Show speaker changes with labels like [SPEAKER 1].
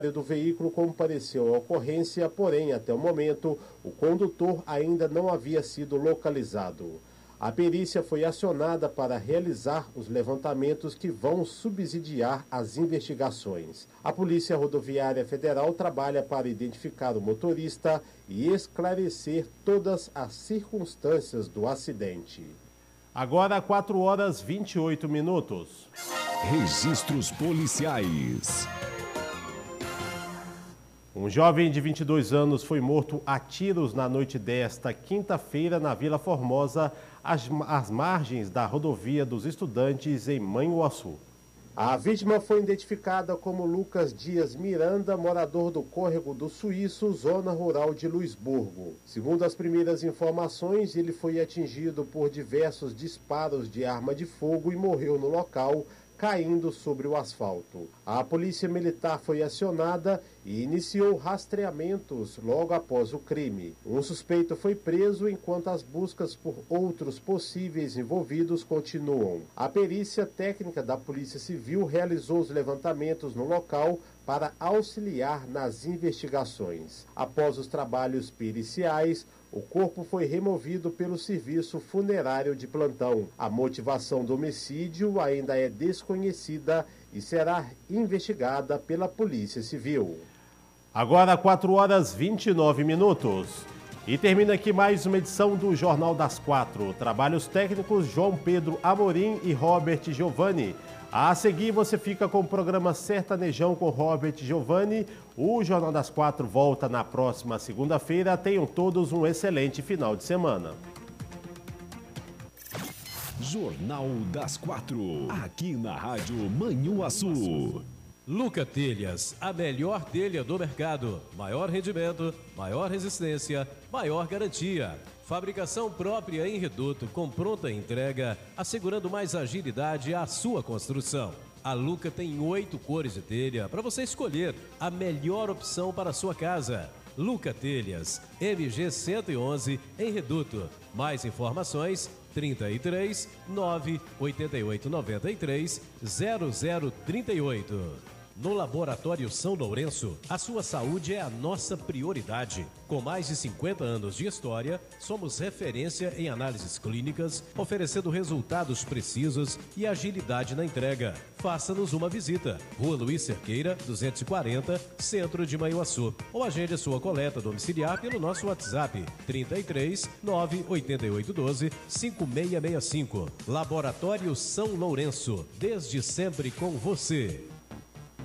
[SPEAKER 1] do veículo compareceu à ocorrência, porém, até o momento, o condutor ainda não havia sido localizado. A perícia foi acionada para realizar os levantamentos que vão subsidiar as investigações. A Polícia Rodoviária Federal trabalha para identificar o motorista e esclarecer todas as circunstâncias do acidente. Agora, 4h28.
[SPEAKER 2] Registros policiais.
[SPEAKER 1] Um jovem de 22 anos foi morto a tiros na noite desta quinta-feira na Vila Formosa, às margens da rodovia dos Estudantes, em Manhuaçu. A vítima foi identificada como Lucas Dias Miranda, morador do Córrego do Suíço, zona rural de Luisburgo. Segundo as primeiras informações, ele foi atingido por diversos disparos de arma de fogo e morreu no local, caindo sobre o asfalto. A polícia militar foi acionada e iniciou rastreamentos logo após o crime. Um suspeito foi preso enquanto as buscas por outros possíveis envolvidos continuam. A perícia técnica da Polícia Civil realizou os levantamentos no local para auxiliar nas investigações. Após os trabalhos periciais, o corpo foi removido pelo serviço funerário de plantão. A motivação do homicídio ainda é desconhecida e será investigada pela Polícia Civil. Agora, 4h29. E termina aqui mais uma edição do Jornal das 4. Trabalhos técnicos João Pedro Amorim e Robert Giovanni. A seguir, você fica com o programa Sertanejão com Robert Giovanni. O Jornal das 4 volta na próxima segunda-feira. Tenham todos um excelente final de semana.
[SPEAKER 2] Jornal das 4, aqui na Rádio Manhuaçu.
[SPEAKER 3] Luca Telhas, a melhor telha do mercado. Maior rendimento, maior resistência, maior garantia. Fabricação própria em reduto, com pronta entrega, assegurando mais agilidade à sua construção. A Luca tem 8 cores de telha para você escolher a melhor opção para a sua casa. Luca Telhas, MG 111 em reduto. Mais informações 33 988 93 0038. No Laboratório São Lourenço, a sua saúde é a nossa prioridade. Com mais de 50 anos de história, somos referência em análises clínicas, oferecendo resultados precisos e agilidade na entrega. Faça-nos uma visita. Rua Luiz Cerqueira, 240, Centro de Manhuaçu. Ou agende a sua coleta domiciliar pelo nosso WhatsApp, 33 98812 5665. Laboratório São Lourenço, desde sempre com você.